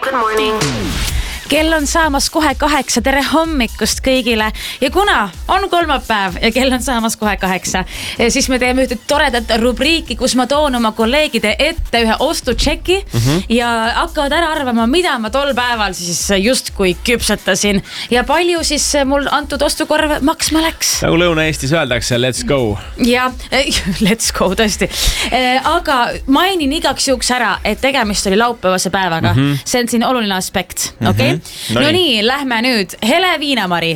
Good morning. Kell on saamas kohe 8, tere hommikust kõigile ja kuna on kolmapäev ja kell on saamas kohe 8, siis me teeme ühte toredat rubriiki, kus ma toon oma kolleegide ette ühe ostutšeki ja hakkavad ära arvama, mida ma tol päeval siis justkui küpsetasin ja palju siis mul antud ostukorv maksma läks. Nagu Lõuna-Eestis öeldakse, let's go. Ja, let's go tõesti. Aga mainin igaks juhuks ära, et tegemist oli laupäevase päevaga. See on siin oluline aspekt, okei? No nii, lähme nüüd. Hele Viinamari.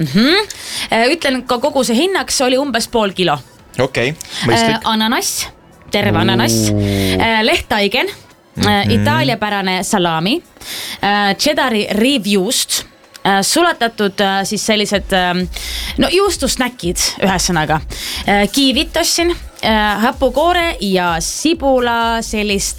Ütlen ka kogu see hinnaks oli umbes pool kilo. Okei, mõistlik. Ananass, terve ananass. Lehtaigen, itaaliapärane salami, cheddari riivjuust, sulatatud siis sellised juustusnäkid ühesõnaga. Kiivit ossin, hapukoore ja sibula sellist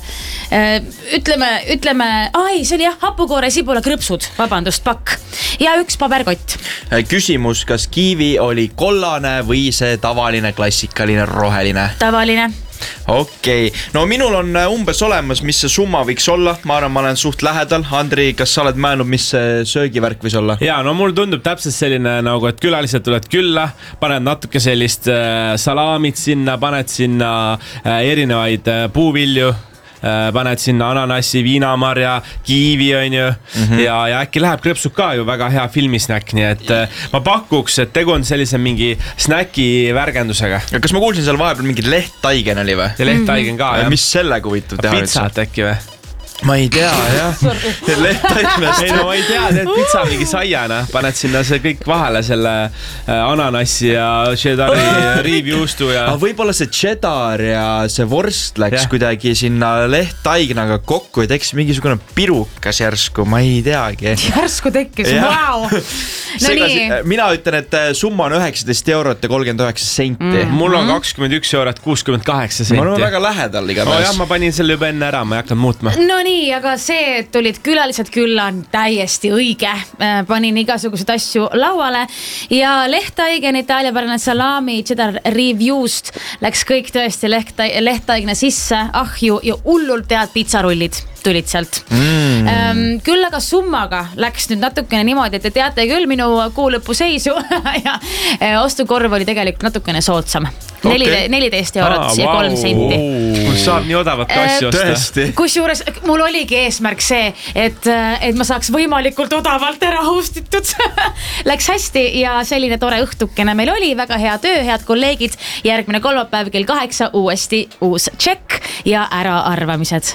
ütleme, see oli hapukoore sibula krõpsud, vabandust, pakk ja üks paberkott. Küsimus, kas kiivi oli kollane või see tavaline klassikaline roheline? Tavaline. Okei, no minul on umbes olemas, mis see summa võiks olla. Ma arvan, ma olen suht lähedal. Andri, kas sa oled mõelnud, mis see söögivärk võis olla? Ja, no mul tundub täpselt selline nagu, et külalised tuled külla, paned natuke sellist salamit sinna, paned sinna erinevaid puuvilju, paned sinna ananassi, viinamarja, kiivi on ju ja äkki läheb krõpsud ka ju väga hea filmisnäkk, nii et ma pakuks, et tegu on sellise mingi snäki värgendusega. Ja kas ma kuulsin seal vahepeal mingi lehtaigen oli või? Ja lehtaigen ka, jah. Mis sellega huvitav teha? Pitsat äkki või? Ma ei tea, jah. Lehtaignast. Ei, no ma ei tea, teed pitsa mingi saiana. Paned sinna see kõik vahele selle ananassi ja cheddari riivjuustu ja... Võib-olla see cheddar ja see vorst läks kuidagi sinna lehtaignaga kokku ja tekkis mingisugune pirukas järsku, ma ei teagi. Järsku tekkis, vau! No mina ütlen, et summa on 19 eurot ja 39 senti. Mul on 21 eurot 68 senti. Ma olen väga lähedal iga päev. Ma panin selle juba enne ära, ma ei hakanud muutma. No nii, aga see, et tulid külalised külla on täiesti õige. Panin igasuguseid asju lauale ja lehtaigen, itaaliapärane salami, cheddar riivjuust läks kõik tõesti lehtaigne sisse, ahju ja hullult head pitsarullid tulid sealt. Küll aga summaga läks nüüd natukene niimoodi, et te teate küll minu kuu lõpu seisu ja ostukorv oli tegelikult natukene soodsam. 14 eurot ja 3 senti. Kus saab nii odavat asju osta? Kusjuures mul oligi eesmärk see, et ma saaks võimalikult odavalt ära hostitud. Läks hästi ja selline tore õhtukene meil oli, väga hea töö, head kolleegid. Järgmine kolmapäev kell 8 uuesti uus tšekk ja äraarvamised.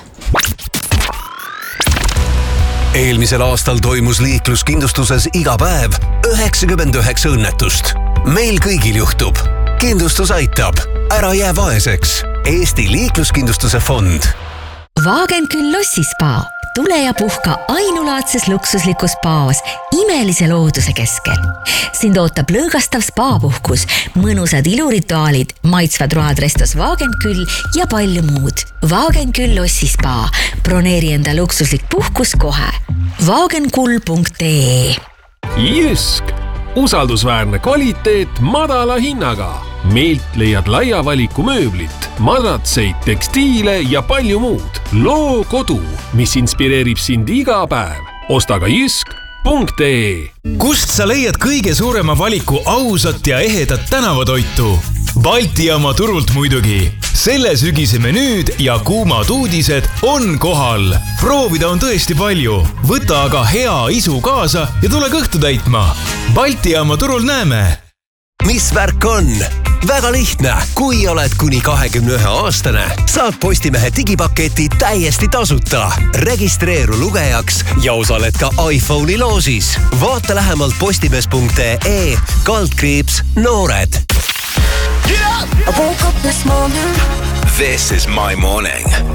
Eelmisel aastal toimus liikluskindlustuses iga päev 99 õnnetust. Meil kõigil juhtub. Kindlustus aitab. Ära jää vaeseks. Eesti liikluskindlustuse fond. Wagenküll Lossispa. Tule ja puhka ainulaadses luksuslikus spaas imelise looduse keskel. Sind ootab lõõgastav spaapuhkus, mõnusad ilurituaalid, maitsvad road restos Wagenküll ja palju muud. Wagenküll Lossispa. Broneeri enda luksuslik puhkus kohe. Wagenkull.ee Jysk. Usaldusväärne kvaliteet madala hinnaga. Meilt leiad laia valiku mööblit, madratseid, tekstiile ja palju muud. Loo kodu, mis inspireerib sind iga päev. Osta ka jysk.ee. Kust sa leiad kõige suurema valiku ausat ja ehedat tänavatoitu? Balti Jaama turult muidugi. Selle sügise menüüd ja kuumad uudised on kohal. Proovida on tõesti palju. Võta aga hea isu kaasa ja tule kõhtu täitma. Balti Jaama turul näeme. Mis värk on? Väga lihtne. Kui oled kuni 21-aastane, saad Postimehe digipaketi täiesti tasuta. Registreeru lugejaks ja osaled ka iPhone'i loosis. Vaata lähemalt postimees.ee /noored. I woke up this morning. This is my morning.